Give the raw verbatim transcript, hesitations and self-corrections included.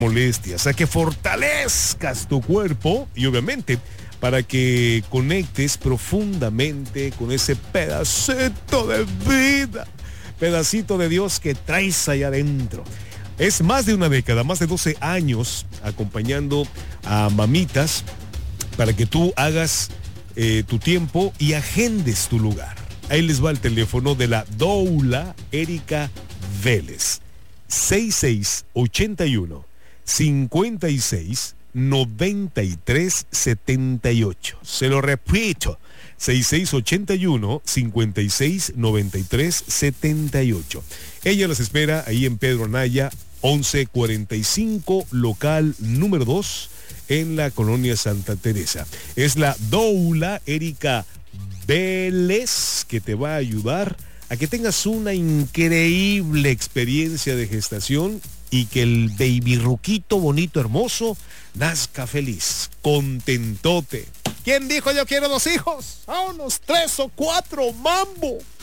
molestias, a que fortalezcas tu cuerpo y obviamente para que conectes profundamente con ese pedacito de vida, pedacito de Dios que traes allá adentro. Es más de una década, más de doce años acompañando a mamitas para que tú hagas eh, tu tiempo y agendes tu lugar. Ahí les va el teléfono de la doula Erika Vélez. seis seis ocho uno, cinco seis, nueve tres siete ocho. Se lo repito, seis seis ocho uno, cinco seis, nueve tres siete ocho. Ella las espera ahí en Pedro Anaya, once cuarenta y cinco, local número dos, en la colonia Santa Teresa. Es la doula Erika Vélez que te va a ayudar a que tengas una increíble experiencia de gestación y que el baby ruquito bonito, hermoso, nazca feliz, contentote. ¿Quién dijo yo quiero dos hijos? A unos tres o cuatro, mambo.